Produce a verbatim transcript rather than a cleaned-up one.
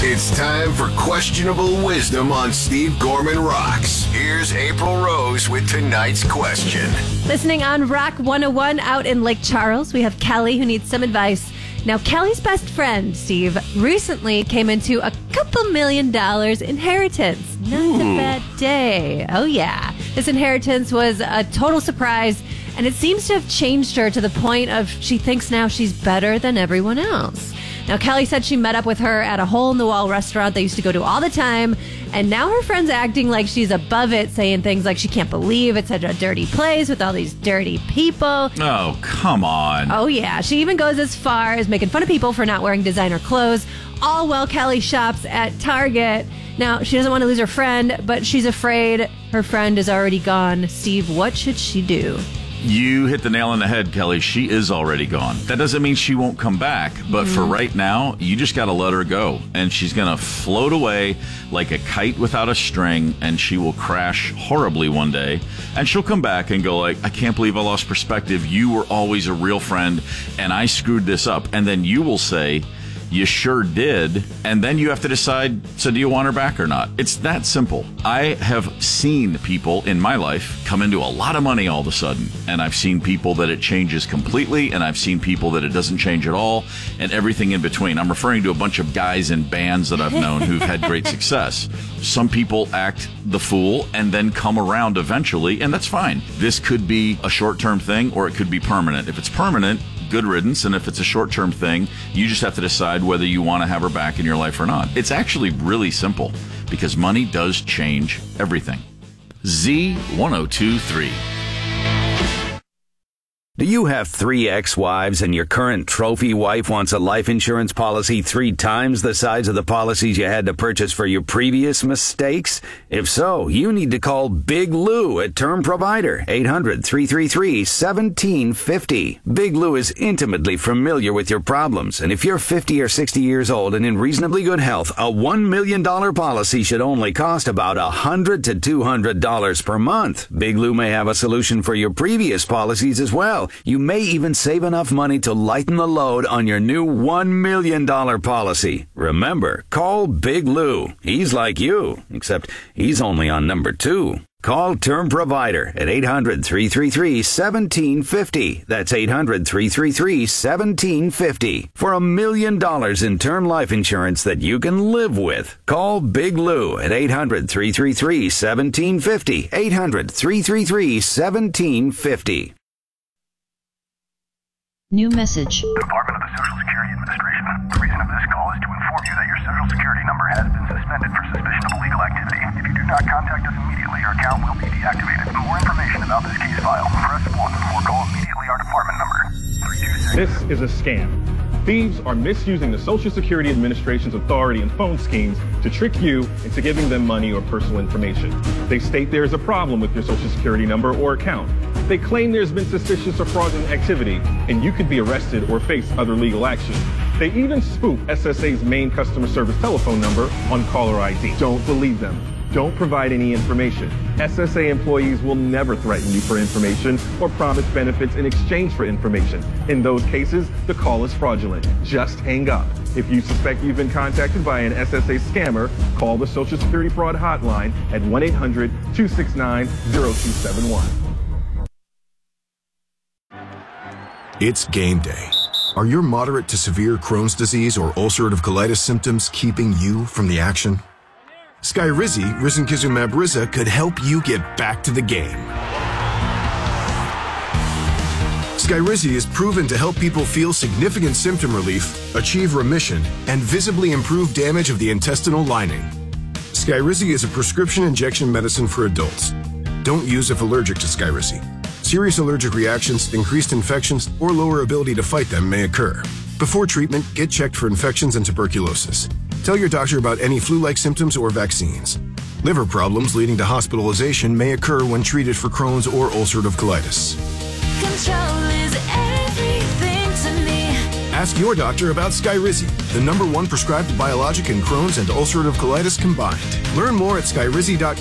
It's time for Questionable Wisdom on Steve Gorman Rocks. Here's April Rose with tonight's question. Listening on Rock one oh one out in Lake Charles, we have Kelly who needs some advice. Now, Kelly's best friend, Steve, recently came into a couple million dollars inheritance. Not Ooh. a bad day. Oh, yeah. This inheritance was a total surprise, and it seems to have changed her to the point of she thinks now she's better than everyone else. Now, Kelly said she met up with her at a hole-in-the-wall restaurant they used to go to all the time, and now her friend's acting like she's above it, saying things like she can't believe it's such a dirty place with all these dirty people. Oh, come on. Oh, yeah. She even goes as far as making fun of people for not wearing designer clothes, all while Kelly shops at Target. Now, she doesn't want to lose her friend, but she's afraid her friend is already gone. Steve, what should she do? You hit the nail on the head, Kelly. She is already gone. That doesn't mean she won't come back, but mm-hmm. for right now, you just got to let her go. And she's going to float away like a kite without a string, and she will crash horribly one day. And she'll come back and go like, I can't believe I lost perspective. You were always a real friend, and I screwed this up. And then you will say, you sure did. And then you have to decide, so do you want her back or not? It's that simple. I have seen people in my life come into a lot of money all of a sudden. And I've seen people that it changes completely. And I've seen people that it doesn't change at all. And everything in between. I'm referring to a bunch of guys in bands that I've known who've had great success. Some people act the fool and then come around eventually. And that's fine. This could be a short-term thing or it could be permanent. If it's permanent, good riddance, and if it's a short-term thing, you just have to decide whether you want to have her back in your life or not. It's actually really simple because money does change everything. Z ten twenty-three. Do you have three ex-wives and your current trophy wife wants a life insurance policy three times the size of the policies you had to purchase for your previous mistakes? If so, you need to call Big Lou at Term Provider, eight hundred, three three three, one seven five zero. Big Lou is intimately familiar with your problems, and if you're fifty or sixty years old and in reasonably good health, a one million dollars policy should only cost about one hundred to two hundred dollars per month. Big Lou may have a solution for your previous policies as well. You may even save enough money to lighten the load on your new one million dollars policy. Remember, call Big Lou. He's like you, except he's only on number two. Call Term Provider at eight hundred, three three three, one seven five zero. That's eight hundred, three three three, one seven five zero. For a million dollars in term life insurance that you can live with. Call Big Lou at eight hundred, three three three, one seven five zero. eight hundred, three three three, one seven five zero. New message. Department of the Social Security Administration. The reason of this call is to inform you that your Social Security number has been suspended for suspicion of illegal activity. If you do not contact us immediately, your account will be deactivated. For more information about this case file, press one or call immediately our department number. three two six. This is a scam. Thieves are misusing the Social Security Administration's authority and phone schemes to trick you into giving them money or personal information. They state there is a problem with your Social Security number or account. They claim there's been suspicious or fraudulent activity, and you could be arrested or face other legal action. They even spoof S S A's main customer service telephone number on caller I D. Don't believe them. Don't provide any information. S S A employees will never threaten you for information or promise benefits in exchange for information. In those cases, the call is fraudulent. Just hang up. If you suspect you've been contacted by an S S A scammer, call the Social Security Fraud Hotline at one eight hundred, two six nine, zero two seven one. It's game day. Are your moderate to severe Crohn's disease or ulcerative colitis symptoms keeping you from the action? Skyrizi, risankizumab Riza, could help you get back to the game. Skyrizi is proven to help people feel significant symptom relief, achieve remission, and visibly improve damage of the intestinal lining. Skyrizi is a prescription injection medicine for adults. Don't use if allergic to Skyrizi. Serious allergic reactions, increased infections, or lower ability to fight them may occur. Before treatment, get checked for infections and tuberculosis. Tell your doctor about any flu-like symptoms or vaccines. Liver problems leading to hospitalization may occur when treated for Crohn's or ulcerative colitis. Control is everything to me. Ask your doctor about Skyrizi, the number one prescribed biologic in Crohn's and ulcerative colitis combined. Learn more at skyrizi dot com.